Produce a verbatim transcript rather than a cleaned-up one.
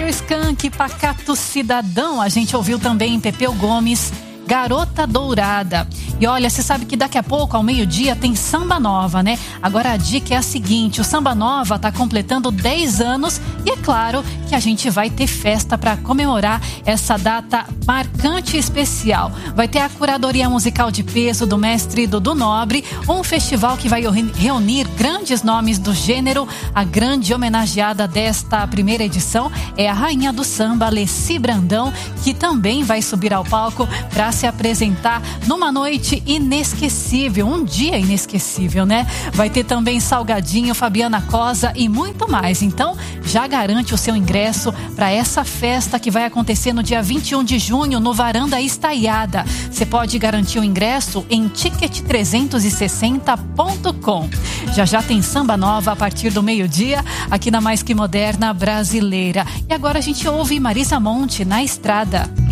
Skank, Pacato Cidadão. A gente ouviu também Pepeu Gomes, Garota Dourada. E olha, você sabe que daqui a pouco, ao meio-dia, tem Samba Nova, né? Agora a dica é a seguinte: o Samba Nova tá completando dez anos e é claro que a gente vai ter festa para comemorar essa data marcante e especial. Vai ter a curadoria musical de peso do mestre Dudu Nobre, um festival que vai reunir grandes nomes do gênero. A grande homenageada desta primeira edição é a rainha do samba, Leci Brandão, que também vai subir ao palco para se apresentar numa noite inesquecível, um dia inesquecível, né? Vai ter também Salgadinho, Fabiana Cosa e muito mais. Então, já garante o seu ingresso para essa festa que vai acontecer no dia vinte e um de junho no Varanda Estaiada. Você pode garantir o ingresso em ticket trezentos e sessenta ponto com. Já já tem Samba Nova a partir do meio-dia aqui na Mais Que Moderna Brasileira. E agora a gente ouve Marisa Monte, Na Estrada.